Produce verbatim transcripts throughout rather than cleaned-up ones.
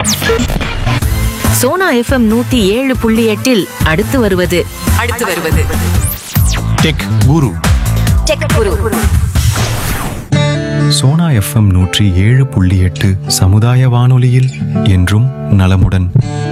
Sona FM நூத்தி ஏழு புள்ளி எட்டில் அடுத்து வருவது அடுத்து வருவது டெக் குரு. டெக் குரு. சோனா எஃப்எம் நூற்றி ஏழு புள்ளி எட்டு சமுதாய வானொலியில் என்றும் நலமுடன்.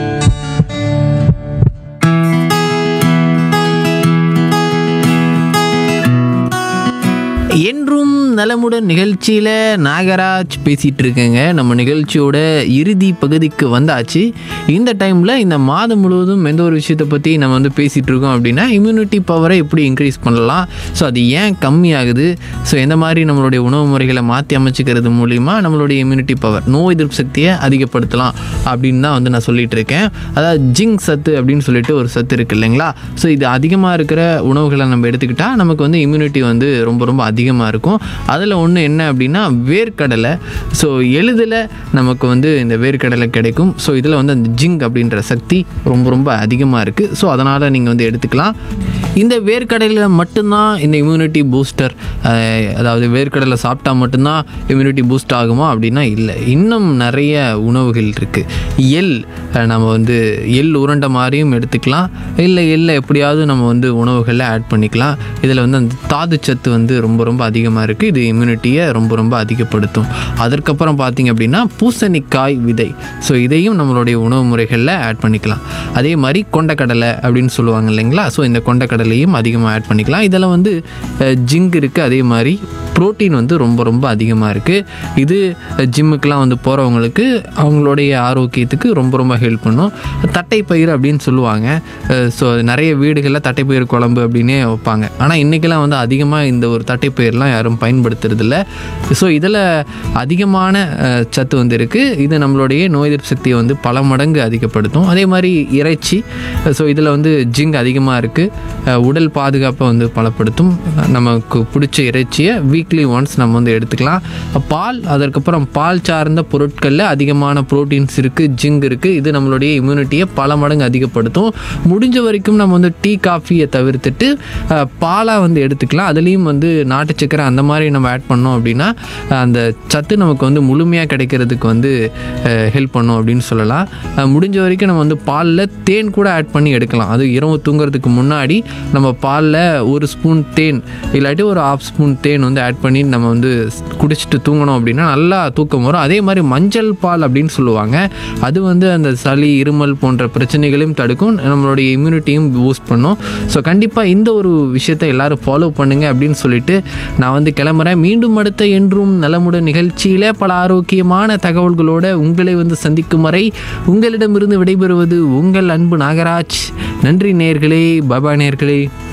என்றும் நலமுடன் நிகழ்ச்சியில் நாகராஜ் பேசிகிட்டு இருக்கேங்க. நம்ம நிகழ்ச்சியோட இறுதி பகுதிக்கு வந்தாச்சு. இந்த டைமில் இந்த மாதம் முழுவதும் எந்த ஒரு விஷயத்தை பற்றி நம்ம வந்து பேசிகிட்டு இருக்கோம் அப்படின்னா, இம்யூனிட்டி பவரை எப்படி இன்க்ரீஸ் பண்ணலாம், ஸோ அது ஏன் கம்மியாகுது, ஸோ எந்த மாதிரி நம்மளுடைய உணவு முறைகளை மாற்றி அமைச்சிக்கிறது மூலிமா நம்மளுடைய இம்யூனிட்டி பவர், நோய் எதிர்ப்பு சக்தியை அதிகப்படுத்தலாம் அப்படின்னு தான் வந்து நான் சொல்லிகிட்டு இருக்கேன். அதாவது ஜிங்க் சத்து அப்படின்னு சொல்லிட்டு ஒரு சத்து இருக்குது இல்லைங்களா. ஸோ இது அதிகமாக இருக்கிற உணவுகளை நம்ம எடுத்துக்கிட்டால் நமக்கு வந்து இம்யூனிட்டி வந்து ரொம்ப ரொம்ப அதிகமாக இருக்கும். அதில் ஒன்று என்ன அப்படின்னா வேர்க்கடலை. ஸோ எளிதில் நமக்கு வந்து இந்த வேர்க்கடலை கிடைக்கும். ஸோ இதில் வந்து அந்த ஜிங்க் அப்படின்ற சக்தி ரொம்ப ரொம்ப அதிகமாக இருக்குது. ஸோ அதனால் நீங்கள் வந்து எடுத்துக்கலாம். இந்த வேர்க்கடலையில் மட்டும்தான் இந்த இம்யூனிட்டி பூஸ்டர், அதாவது வேர்க்கடலை சாப்பிட்டா மட்டும்தான் இம்யூனிட்டி பூஸ்ட் ஆகுமா அப்படின்னா இல்லை. இன்னும் நிறைய உணவுகள் இருக்குது. எள், நம்ம வந்து எள் உருண்டை மாதிரியும் எடுத்துக்கலாம், இல்லை எள்ளை எப்படியாவது நம்ம வந்து உணவுகளில் ஆட் பண்ணிக்கலாம். இதில் வந்து அந்த தாது சத்து வந்து ரொம்ப ரொம்ப அதிகமாக இருக்குது. இது இம்யூனிட்டியை ரொம்ப ரொம்ப அதிகப்படுத்தும். அதற்கப்புறம் பார்த்திங்க அப்படின்னா பூசணிக்காய் விதை, ஸோ இதையும் நம்மளுடைய உணவு முறைகளில் ஆட் பண்ணிக்கலாம். அதே மாதிரி கொண்டக்கடலை அப்படின்னு சொல்லுவாங்க இல்லைங்களா. ஸோ இந்த கொண்டக்கடலையும் அதிகமாக ஆட் பண்ணிக்கலாம். இதில் வந்து ஜிங்க் இருக்குது. அதே மாதிரி ப்ரோட்டீன் வந்து ரொம்ப ரொம்ப அதிகமாக இருக்குது. இது ஜிம்முக்கெலாம் வந்து போகிறவங்களுக்கு அவங்களுடைய ஆரோக்கியத்துக்கு ரொம்ப ரொம்ப ஹெல்ப் பண்ணும். தட்டைப்பயிறு அப்படின்னு சொல்லுவாங்க. ஸோ நிறைய வீடுகளில் தட்டைப்பயிறு குழம்பு அப்படின்னே வைப்பாங்க. ஆனால் இன்றைக்கெல்லாம் வந்து அதிகமாக இந்த ஒரு தட்டைப்பயிரெலாம் யாரும் பயன்படுத்துறதில்ல. ஸோ இதில் அதிகமான சத்து வந்து இருக்குது. இது நம்மளுடைய நோய் எதிர்ப்பு சக்தியை வந்து பல மடங்கு அதிகப்படுத்தும். அதே மாதிரி இறைச்சி, ஸோ இதில் வந்து ஜிங்க் அதிகமாக இருக்குது. உடல் பாதுகாப்பை வந்து பலப்படுத்தும். நமக்கு பிடிச்ச இறைச்சியை வீக்லி ஒன்ஸ் நம்ம வந்து எடுத்துக்கலாம். பால், அதற்கப்புறம் பால் சார்ந்த பொருட்களில் அதிகமான ப்ரோட்டீன்ஸ் இருக்குது, ஜிங்க் இருக்குது. இது நம்மளுடைய இம்யூனிட்டியை பல மடங்கு அதிகப்படுத்தும். முடிஞ்ச வரைக்கும் நம்ம வந்து டீ காஃபியை தவிர்த்துட்டு பாலாக வந்து எடுத்துக்கலாம். அதுலேயும் வந்து நாட்டு சக்கரை அந்த மாதிரி நம்ம ஆட் பண்ணோம் அப்படின்னா அந்த சத்து நமக்கு வந்து முழுமையாக கிடைக்கிறதுக்கு வந்து ஹெல்ப் பண்ணும் அப்படின்னு சொல்லலாம். முடிஞ்ச வரைக்கும் நம்ம வந்து பாலில் தேன் கூட ஆட் பண்ணி எடுக்கலாம். அது இரவு தூங்குறதுக்கு முன்னாடி நம்ம பாலில் ஒரு ஸ்பூன் தேன் இல்லாட்டி ஒரு ஹாஃப் ஸ்பூன் தேன் வந்து ஆட் பண்ணி நம்ம வந்து குடிச்சிட்டு தூங்கணும் அப்படின்னா நல்லா தூக்கம் வரும். அதே மாதிரி மஞ்சள் பால் அப்படின்னு சொல்லுவாங்க. அது வந்து அந்த சளி, இருமல் போன்ற பிரச்சனைகளையும் தடுக்கும், நம்மளுடைய இம்யூனிட்டியும் பூஸ்ட் பண்ணும். ஸோ கண்டிப்பாக இந்த ஒரு விஷயத்தை எல்லாரும் ஃபாலோ பண்ணுங்க அப்படின்னு சொல்லிட்டு நான் வந்து கிளம்புறேன். மீண்டும் அடுத்த என்றும் நலமுடன் நிகழ்ச்சியில் பல ஆரோக்கியமான தகவல்களோடு உங்களை வந்து சந்திக்கும் வரை உங்களிடமிருந்து விடைபெறுவது உங்கள் அன்பு நாகராஜ். நன்றி நேயர்களே, பாபா நேயர்களே.